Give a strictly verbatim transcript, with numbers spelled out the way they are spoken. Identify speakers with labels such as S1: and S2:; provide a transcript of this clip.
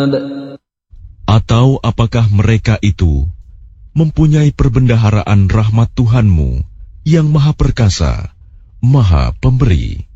S1: Atau apakah mereka itu mempunyai perbendaharaan rahmat Tuhanmu yang Maha Perkasa, Maha Pemberi?